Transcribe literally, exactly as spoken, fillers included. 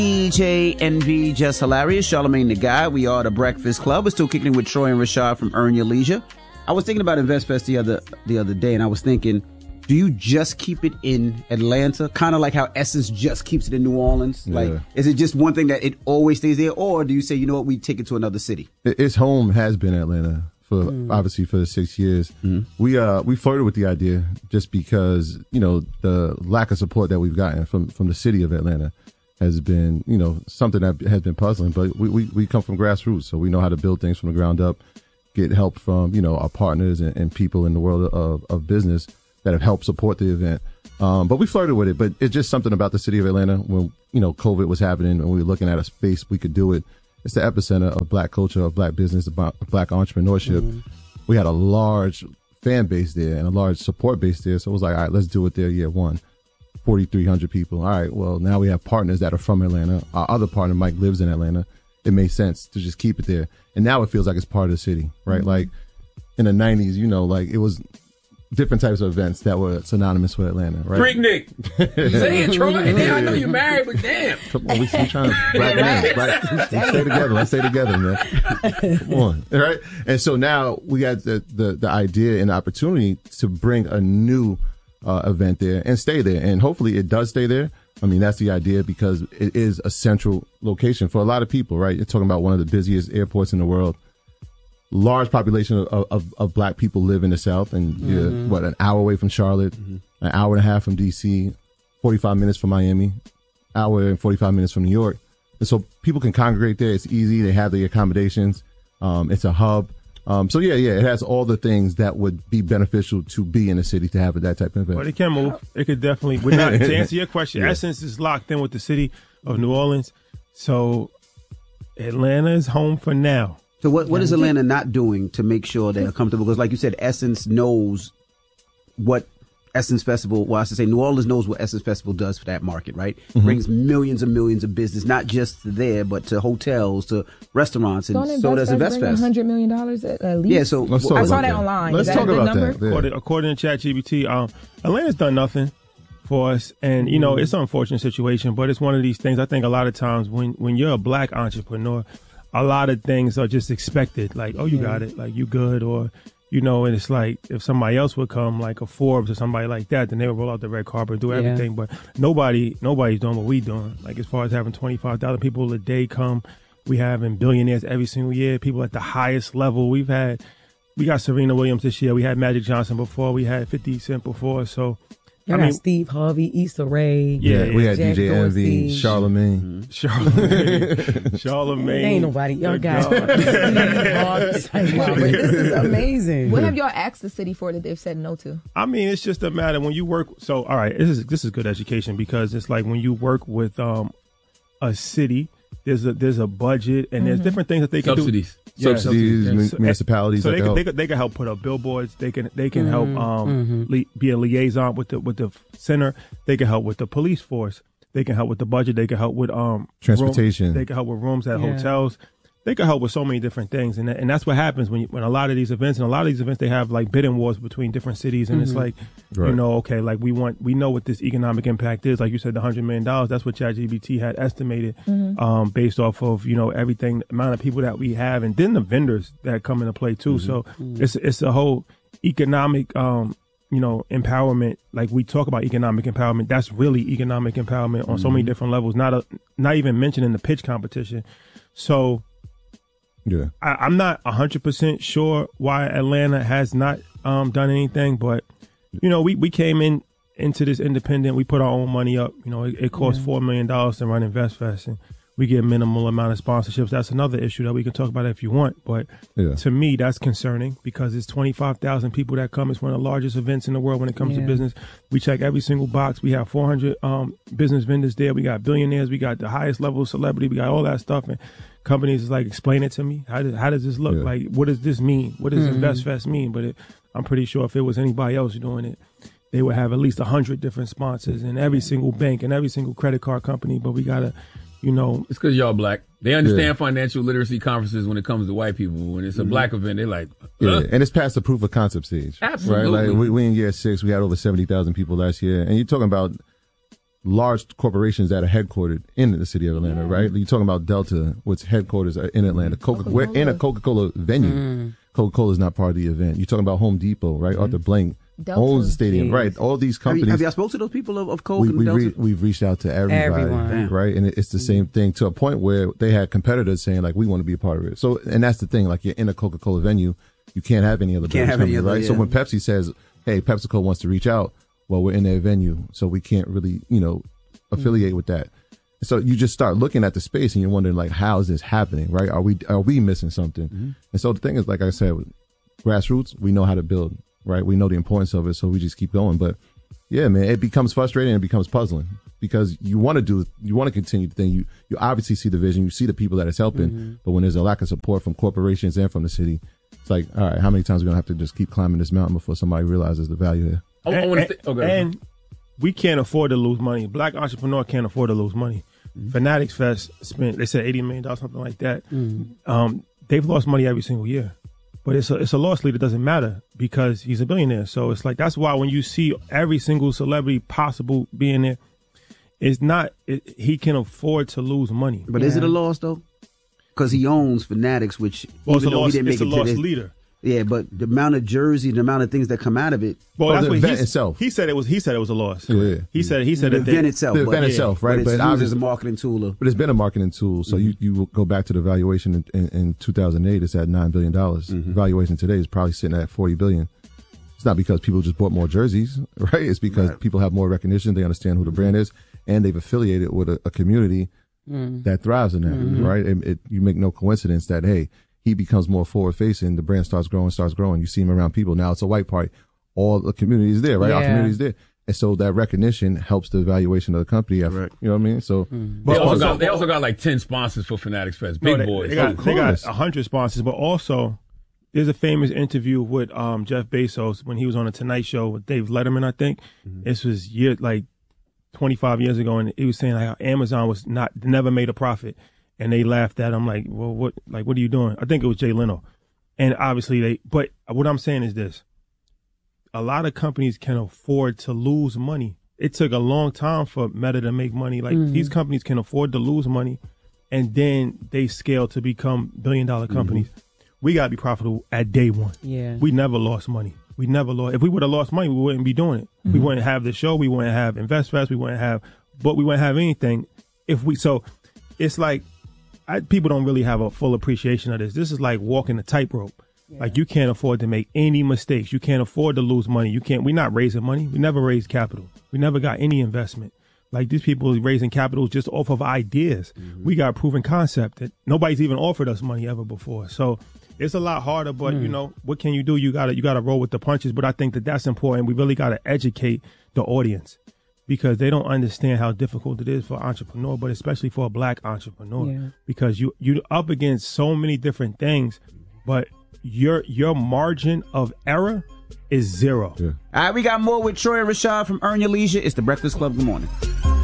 D J Envy, Just Hilarious, Charlamagne the Guy. We are the Breakfast Club. We're still kicking it with Troy and Rashad from Earn Your Leisure. I was thinking about InvestFest the other the other day, and I was thinking, do you just keep it in Atlanta? Kind of like how Essence just keeps it in New Orleans? Yeah. Like, is it just one thing that it always stays there? Or do you say, you know what, we take it to another city? Its home has been Atlanta for mm. obviously for the six years. Mm. We uh we flirted with the idea just because, you know, the lack of support that we've gotten from, from the city of Atlanta has been, you know, something that has been puzzling. But we, we, we come from grassroots, so we know how to build things from the ground up, get help from, you know, our partners and, and people in the world of, of business that have helped support the event. Um, but we flirted with it. But it's just something about the city of Atlanta when, you know, COVID was happening and we were looking at a space we could do it. It's the epicenter of black culture, of black business, of black entrepreneurship. Mm-hmm. We had a large fan base there and a large support base there. So it was like, all right, let's do it there year one. forty-three hundred people. All right, well, now we have partners that are from Atlanta. Our other partner, Mike, lives in Atlanta. It made sense to just keep it there. And now it feels like it's part of the city, right? Mm-hmm. Like in the nineties, you know, like it was different types of events that were synonymous with Atlanta, right? Freaknik. Say it, Troy. And then I know you're married, but damn. Come on, we we trying to wrap it in, right? Let's stay together. Let's stay together, man. Come on, all right? And so now we got the, the, the idea and the opportunity to bring a new uh, event there and stay there. And hopefully it does stay there. I mean, that's the idea because it is a central location for a lot of people, right? You're talking about one of the busiest airports in the world. Large population of, of, of black people live in the South, and mm-hmm. you're, what, an hour away from Charlotte, mm-hmm. an hour and a half from D C, forty-five minutes from Miami, hour and forty-five minutes from New York. And so people can congregate there. It's easy. They have the accommodations. Um, it's a hub. Um, so, yeah, yeah, it has all the things that would be beneficial to be in the city to have that type of event. But it can move. It could definitely. We're not, to answer your question, yeah. Essence is locked in with the city of New Orleans. So Atlanta is home for now. So what, what is Atlanta not doing to make sure they're comfortable? Because like you said, Essence knows what Essence Festival, well, I should say New Orleans knows what Essence Festival does for that market, right? Mm-hmm. Brings millions and millions of business, not just there, but to hotels, to restaurants, and Don't so does InvestFest. one hundred million dollars at, at least? Yeah, so Let's talk I about saw that, that online. Let's is that talk a good about number? that. Yeah. According, according to ChatGPT, um, Atlanta's done nothing for us. And, you know, it's an unfortunate situation, but it's one of these things. I think a lot of times when, when you're a black entrepreneur, a lot of things are just expected. Like, oh, you yeah. got it. Like, you good. Or, you know, and it's like if somebody else would come, like a Forbes or somebody like that, then they would roll out the red carpet and do everything. Yeah. But nobody, nobody's doing what we doing. Like, as far as having twenty-five thousand people a day come, we having billionaires every single year, people at the highest level. We've had, we got Serena Williams this year. We had Magic Johnson before. We had fifty Cent before. So, I mean, got Steve Harvey, Issa Rae. Yeah, yeah we had Jack D J Envy, Charlamagne. Mm-hmm. Charlamagne. Charlamagne. Ain't nobody. Y'all got this is amazing. What have y'all asked the city for that they've said no to? I mean, it's just a matter when you work. So, all right, this is this is good education because it's like when you work with um a city, there's a there's a budget and mm-hmm. there's different things that they can Subsidies. do. Yeah, subsidies, subsidies. municipalities. So they can, can, they can they can help put up billboards. They can they can mm-hmm. help um mm-hmm. li- be a liaison with the with the center. They can help with the police force. They can help with the budget. They can help with um transportation. Room. They can help with rooms at yeah. hotels. They can help with so many different things, and and that's what happens when you, when a lot of these events and a lot of these events they have like bidding wars between different cities, and mm-hmm. it's like right. you know okay like we want we know what this economic impact is, like you said, the hundred million dollars. That's what ChatGPT had estimated mm-hmm. um, based off of you know everything, the amount of people that we have, and then the vendors that come into play too. Mm-hmm. So mm-hmm. it's it's a whole economic um, you know empowerment. Like we talk about economic empowerment, that's really economic empowerment on mm-hmm. so many different levels. Not a not even mentioning the pitch competition. So. Yeah, I, I'm not one hundred percent sure why Atlanta has not um, done anything, but, you know, we, we came in into this independent. We put our own money up. You know, it, it costs yeah. four million dollars to run InvestFest, and we get a minimal amount of sponsorships. That's another issue that we can talk about if you want. But yeah. to me, that's concerning because it's twenty-five thousand people that come. It's one of the largest events in the world when it comes yeah. to business. We check every single box. We have four hundred um, business vendors there. We got billionaires. We got the highest level of celebrity. We got all that stuff. And companies is like, explain it to me. How does, how does this look? Yeah. Like, what does this mean? What does mm-hmm. InvestFest mean? But it, I'm pretty sure if it was anybody else doing it, they would have at least one hundred different sponsors and every single bank and every single credit card company. But we got to, you know. It's because y'all black. They understand yeah. financial literacy conferences when it comes to white people. When it's a mm-hmm. black event, they're like, uh. yeah. And it's past the proof of concept stage. Absolutely. Right? Like we, we in year six, we had over seventy thousand people last year. And you're talking about large corporations that are headquartered in the city of Atlanta, yeah. right? You're talking about Delta, which headquarters are in Atlanta. Coca, Coca-Cola. We're in a Coca-Cola venue. Mm. Coca-Cola is not part of the event. You're talking about Home Depot, right? Mm-hmm. Arthur Blank Delta. owns the stadium, Jeez. right? All these companies. Have, you, have y'all spoke to those people of, of Coke we, and we Delta? Re, we've reached out to everybody, Everyone. right? And it's the same thing to a point where they had competitors saying, like, we want to be a part of it. So, and that's the thing. Like, you're in a Coca-Cola venue. You can't have any other can't have company, any other, right? yeah. So when Pepsi says, hey, PepsiCo wants to reach out, well, we're in their venue, so we can't really, you know, affiliate mm-hmm. with that. So you just start looking at the space and you're wondering, like, how is this happening, right? Are we are we missing something? Mm-hmm. And so the thing is, like I said, grassroots, we know how to build, right? We know the importance of it, so we just keep going. But yeah, man, it becomes frustrating and it becomes puzzling because you want to do, you want to continue the thing. You you obviously see the vision, you see the people that it's helping, mm-hmm. but when there's a lack of support from corporations and from the city, it's like, all right, how many times are we gonna have to just keep climbing this mountain before somebody realizes the value here? And, I want to th- okay. and we can't afford to lose money. Black entrepreneur can't afford to lose money. Mm-hmm. Fanatics Fest spent, they said eighty million dollars, something like that. Mm-hmm. Um, they've lost money every single year. But it's a, it's a loss leader. It doesn't matter because he's a billionaire. So it's like, that's why when you see every single celebrity possible being there, it's not, it, he can afford to lose money. But yeah. is it a loss though? Because he owns Fanatics, which well, it's a even though loss, he didn't make it's a it loss to this, leader. Yeah, but the amount of jersey, the amount of things that come out of it. Well, oh, that's the what event he, itself. He said it was. He said it was a loss. Yeah, he said. He said the that event they, itself. The but, event yeah, itself, right? But it's but used as a marketing tool. But it's been a marketing tool. So mm-hmm. you you go back to the valuation in, in, in two thousand eight. It's at nine billion dollars. Mm-hmm. The valuation today is probably sitting at forty billion. It's not because people just bought more jerseys, right? It's because right. people have more recognition. They understand who the brand is, and they've affiliated with a, a community mm. that thrives in that, mm-hmm. right? It, it, you make no coincidence that hey. he becomes more forward facing, the brand starts growing, starts growing. You see him around people. Now it's a white party. All the community is there, right? Yeah. Our community is there. And so that recognition helps the valuation of the company. Right. You know what I mean? So, mm. they, also got, they also got like ten sponsors for Fanatics Fest. Big no, they, boys. They got, they got one hundred sponsors, but also there's a famous interview with um, Jeff Bezos when he was on the Tonight Show with Dave Letterman, I think. Mm-hmm. This was year, like twenty-five years ago. And he was saying like how Amazon was not, never made a profit. And they laughed at him like, well, what, like, what are you doing? I think it was Jay Leno. And obviously they, but what I'm saying is this. A lot of companies can afford to lose money. It took a long time for Meta to make money. Like mm-hmm. these companies can afford to lose money and then they scale to become billion dollar companies. Mm-hmm. We got to be profitable at day one. Yeah. We never lost money. We never lost. If we would have lost money, we wouldn't be doing it. Mm-hmm. We wouldn't have the show. We wouldn't have InvestFest. We wouldn't have, but we wouldn't have anything if we, so it's like, I, people don't really have a full appreciation of this. This is like walking a tightrope. Yeah. Like you can't afford to make any mistakes. You can't afford to lose money. You can't. We're not raising money. We never raised capital. We never got any investment. Like these people raising capital just off of ideas. Mm-hmm. We got a proven concept that nobody's even offered us money ever before. So it's a lot harder. But mm. you know what can you do? You gotta you gotta roll with the punches. But I think that that's important. We really gotta educate the audience. Because they don't understand how difficult it is for an entrepreneur, but especially for a black entrepreneur. Yeah. Because you you're up against so many different things, but your your margin of error is zero. Yeah. All right, we got more with Troy and Rashad from Earn Your Leisure. It's the Breakfast Club. Good morning.